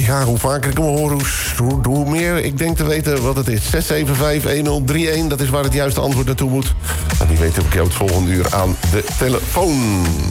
Ja, hoe vaker ik hem hoor, hoe meer ik denk te weten wat het is. 675-1031, dat is waar het juiste antwoord naartoe moet. En wie weet heb ik jou het volgende uur aan de telefoon.